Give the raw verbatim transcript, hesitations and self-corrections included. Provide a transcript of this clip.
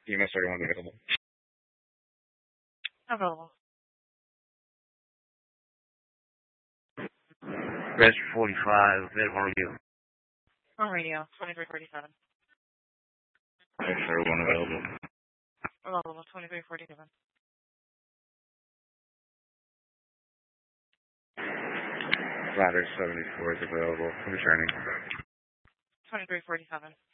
E M S thirty-one available. Available. Res forty-five, available on radio. On radio, twenty-three forty-seven. X thirty-one available. Available, twenty-three forty-seven. Ladder seventy-four is available. Returning. twenty-three forty-seven.